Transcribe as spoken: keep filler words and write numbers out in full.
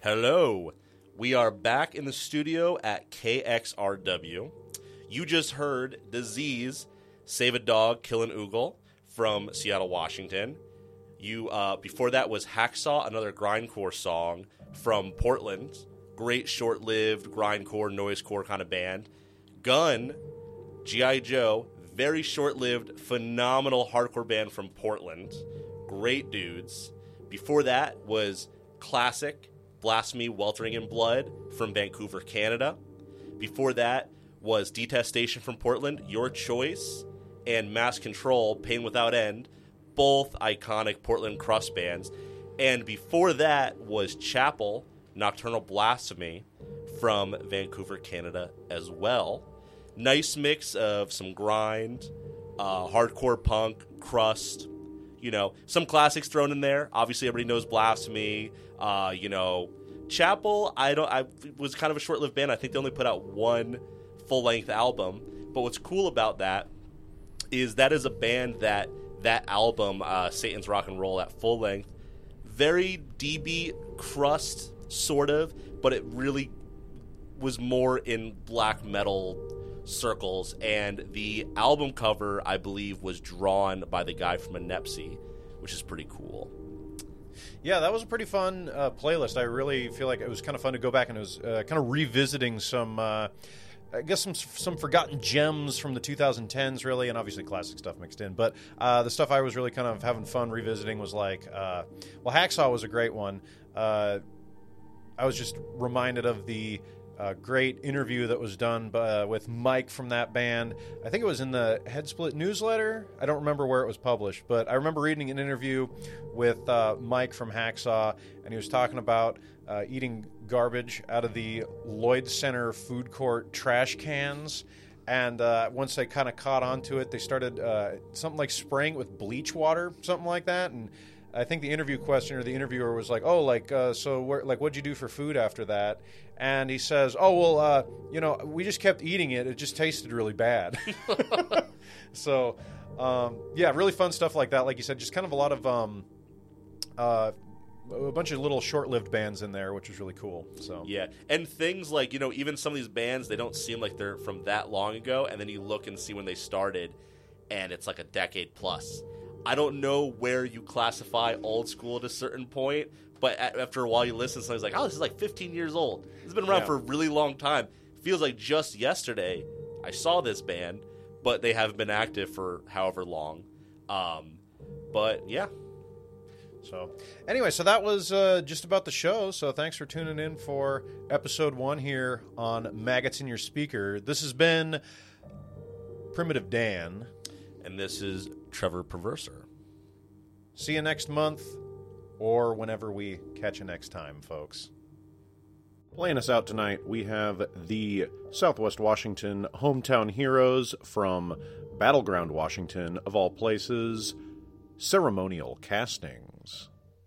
Hello. We are back in the studio at K X R W. You just heard Disease, Save a Dog, Kill an Oogle from Seattle, Washington. You uh, before that was Hacksaw, another grindcore song from Portland. Great short-lived grindcore, noisecore kind of band. Gun, G I. Joe, very short-lived, phenomenal hardcore band from Portland. Great dudes. Before that was Classic, Blasphemy, Weltering in Blood from Vancouver, Canada. Before that was Detestation from Portland, Your Choice, and Mass Control, Pain Without End, both iconic Portland crust bands. And before that was Chapel, Nocturnal Blasphemy from Vancouver, Canada as well. Nice mix of some grind, uh, hardcore punk, crust, you know, some classics thrown in there. Obviously, everybody knows Blasphemy. Uh, you know, Chapel, I don't. I was kind of a short-lived band. I think they only put out one full-length album. But what's cool about that is that is a band that that album, uh, Satan's Rock and Roll, at full length, very D B crust sort of, but it really was more in black metal circles, and the album cover, I believe, was drawn by the guy from Inepsy, which is pretty cool. Yeah, that was a pretty fun uh, playlist. I really feel like it was kind of fun to go back, and it was uh, kind of revisiting some, uh, I guess, some some forgotten gems from the twenty tens, really, and obviously classic stuff mixed in. But uh, the stuff I was really kind of having fun revisiting was like, uh, well, Hacksaw was a great one. Uh, I was just reminded of the Uh, great interview that was done by, uh, with Mike from that band. I think it was in the Headsplit newsletter. I don't remember where it was published, but I remember reading an interview with uh, Mike from Hacksaw, and he was talking about uh, eating garbage out of the Lloyd Center food court trash cans. And uh, once they kind of caught on to it, they started uh, something like spraying it with bleach water, something like that. And I think the interview questioner, the interviewer, was like, "Oh, like, uh, so, where, like, what'd you do for food after that?" And he says, "Oh, well, uh, you know, we just kept eating it. It just tasted really bad." So, um, yeah, really fun stuff like that. Like you said, just kind of a lot of um, uh, a bunch of little short-lived bands in there, which was really cool. So yeah, and things like, you know, even some of these bands, they don't seem like they're from that long ago, and then you look and see when they started, and it's like a decade plus. I don't know where you classify old school at a certain point, but after a while you listen, somebody's like, oh, this is like fifteen years old. It's been around yeah. for a really long time. Feels like just yesterday I saw this band, but they haven't been active for however long. Um, but, yeah. So, anyway, so that was uh, just about the show. So thanks for tuning in for episode one here on Maggots in Your Speaker. This has been Primitive Dan. And this is Trevor Perverser. See you next month, or whenever we catch you next time, folks. Playing us out tonight, we have the Southwest Washington Hometown Heroes from Battleground, Washington, of all places, Ceremonial Castings.